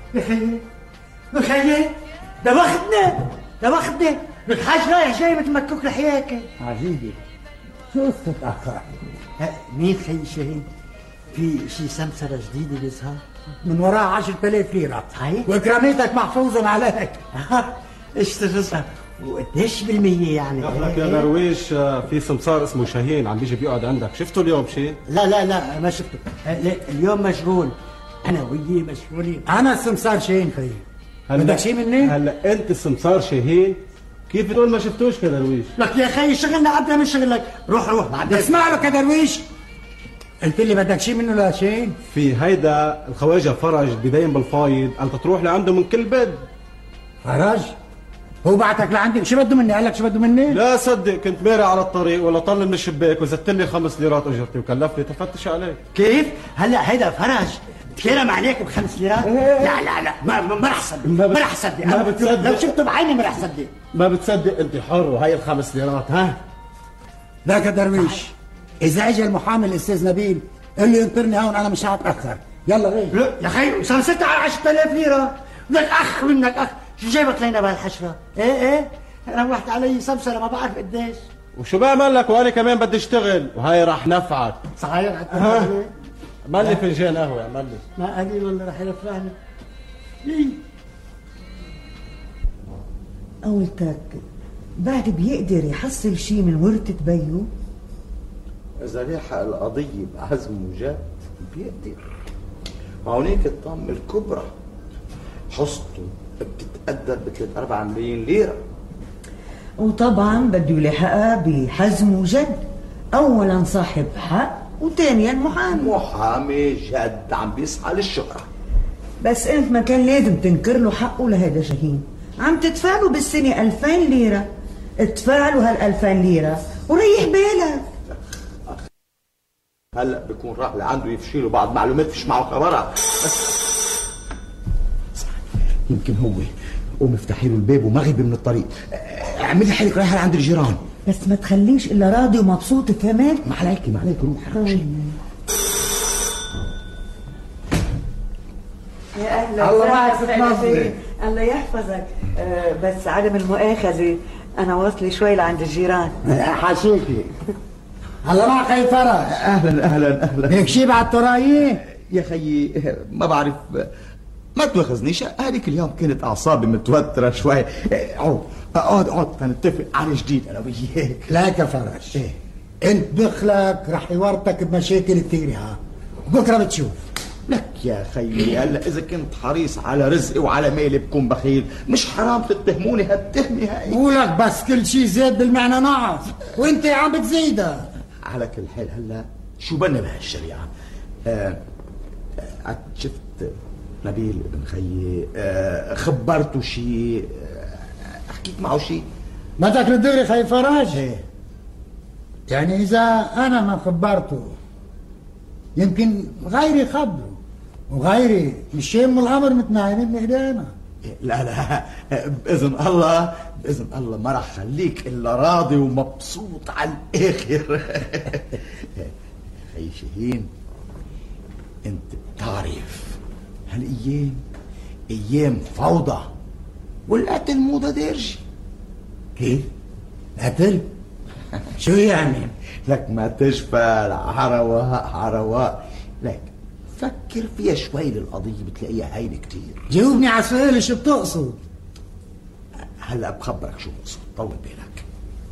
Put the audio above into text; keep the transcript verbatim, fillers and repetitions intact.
بخيي بخيي ده واخدنا ده واخدنا الحاج رايح جاي مثل مكوك لحياكي. عجيبة، شو قصة أخا؟ مين خي شاهين؟ في شي سمسرة جديدة بيظهر من وراها عشرة آلاف ليرة. صحيح؟ وكرامتك محفوظة عليك. اشتغلها وقديش بالمية يعني؟ دخلك يا درويش، في سمسار اسمه شاهين عم بيجي بيقعد عندك، شفته اليوم شيء؟ لا لا لا ما شفته، اليوم مشغول، أنا وياه مشغولين. أنا السمسار شاهين خيي، بدك شيء مني؟ هلا أنت السمسار شاهين؟ كيف تقول ما شفتوش يا درويش؟ لك يا خي شغلنا أبدا من شغلك، روح روح بعدين. اسمع لك يا درويش، قلت لي بدك شيء منه لشاهين؟ في هيدا الخواجة فرج بدين بالفايض، أنت تروح لعنده من كل بد. فرج؟ هو بعتك لعندي، شو بده مني؟ قال لك شو بده مني؟ لا صدق، كنت مارع على الطريق ولا طل من الشباك وزدت لي خمس ليرات اجرتي وكلفني تفتش عليك. كيف؟ هلا هيدا فرج تكرم عليك بخمس ليرات؟ لا لا لا ما ما رح صدق، ما رح صدق، ما بتصدق، لو شفته بعيني ما رح صدق. ما بتصدق، انت حر وهي الخمس ليرات. ها ذاك يا درويش، اذا اجى المحامي الاستاذ نبيل قال لي انطرني هون، انا مش هتاخر. يلا غير. لا يا خي صار ستة على عشرة آلاف ليرة، بدك اخ منك اخ، شو جايبك لينا بهالحشرة؟ ايه ايه روحت علي سمسرة ما بعرف قديش. وشو بعمل لك وانا كمان بدي اشتغل وهي راح نفعك. صحيح عمل لي فنجان قهوة، عمل لي. ما قليل والله راح ينفعني. إيه؟ قولتك بعد بيقدر يحصل شي من ورثة بيو؟ إذا لحق القضية بعزم وجد بيقدر. هونيك الطامة الكبرى حصته بتتقدر بثلاث أربع ملايين ليرة، وطبعا بده يلحقها بحزم وجد، أولا صاحب حق وثانيا محامي. محامي جد عم بيسعى للشهرة. بس انت ما كان لازم تنكر له حقه لهيدا شاهين، عم تدفع له بالسنة ألفين ليرة، ادفع له هالألفين ليرة وريح بالك. هلا بكون راح لعنده يفشيله بعض معلومات فيش معه خبرها، بس يمكن هو قوم افتحي له الباب ومغيب من الطريق، اعملي حالك رايحه لعند الجيران، بس ما تخليش الا راضي ومبسوط كمان. ما عليكي ما عليكي روحي. يا اهلا الله معك ستنظري. الله يحفظك. أه بس عدم المؤاخذه انا واصله شوي لعند الجيران. حاشيكي. الله معك خي فرج. اهلا اهلا اهلا. هيك شي بعد ترايين يا خيي؟ ما بعرف، ما تواخذنيش، هذيك اليوم كانت اعصابي متوتره شوي. اقعد اقعد اقعد تنتفق على جديد انا وياك. لا يا فرج، ايه انت دخلك رح يورطك بمشاكل كثيره، ها بكره بتشوف. لك يا خيي هلا اذا كنت حريص على رزقي وعلى مالي بكون بخيل، مش حرام تتهموني هالتهمه هاي. ولك بس كل شيء زاد بالمعنى نقص وانت عم بتزيدها. على كل حال هلا شو بنا بهالشريعه؟ آه آه شفت نبيل ابن خيي؟ آه خبرته شيء؟ آه حكيت معه شيء؟ بدك للدغري خي فرج؟ ايه يعني اذا انا ما خبرته يمكن غيري خبره، وغيري مش شيء من الامر متنايمين من ايدينا. لا لا باذن الله باذن الله ما راح خليك الا راضي ومبسوط على الاخر. خي شاهين انت بتعرف هالايام ايام فوضى والقتل موضه دارجه. كيف؟ قتل؟ شو يعني؟ لك ما تشفى عرواء عرواء، لك فكر فيها شوي للقضية بتلاقيها هينة كتير. جاوبني على سؤالي شو بتقصد؟ هلا بخبرك شو بقصد، طول بالك.